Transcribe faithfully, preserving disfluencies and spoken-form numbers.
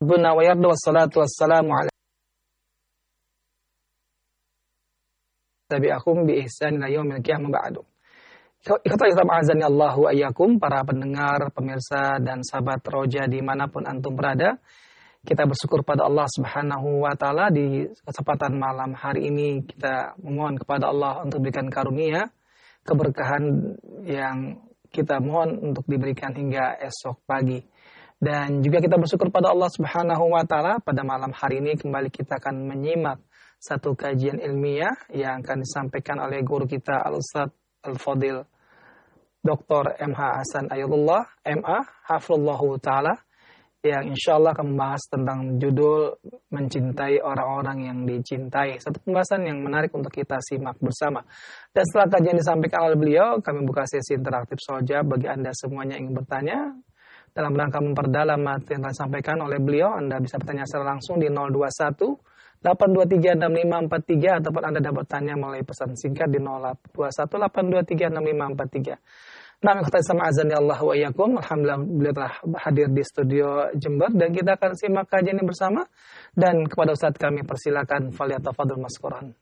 Guna wa yardu wassalatu wassalamu ala tabi'akum bi ihsan ila yaumil qiyamah ba'du. Ikhwata Islam azani Allah wa iyyakum, para pendengar, pemirsa dan sahabat Roja dimanapun antum berada. Kita bersyukur pada Allah Subhanahu wa taala di kesempatan malam hari ini kita memohon kepada Allah untuk berikan karunia, keberkahan yang kita mohon untuk diberikan hingga esok pagi. Dan juga kita bersyukur pada Allah Subhanahu wa taala pada malam hari ini kembali kita akan menyimak satu kajian ilmiah yang akan disampaikan oleh guru kita Al-Ustaz Al-Fadil Doktor M H Hasan Ayatullah M A Hafizallahu taala, yang insya Allah akan membahas tentang judul mencintai orang-orang yang dicintai. Satu pembahasan yang menarik untuk kita simak bersama. Dan setelah kajian disampaikan oleh beliau, kami buka sesi interaktif saja bagi Anda semuanya yang ingin bertanya. Dalam rangka memperdalam materi yang disampaikan oleh beliau, Anda bisa bertanya secara langsung di nol dua satu delapan dua tiga enam lima empat tiga ataupun Anda dapat bertanya melalui pesan singkat di nol dua satu delapan dua tiga enam lima empat tiga. Nah, kata sama azani Allah wa iyyakum. Alhamdulillah beliau telah hadir di studio Jember dan kita akan simak kajian ini bersama. Dan kepada Ustaz kami persilakan, falyatafadhal maskuran.